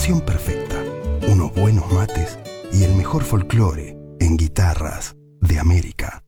combinación perfecta. Unos buenos mates y el mejor folclore en Guitarras de América.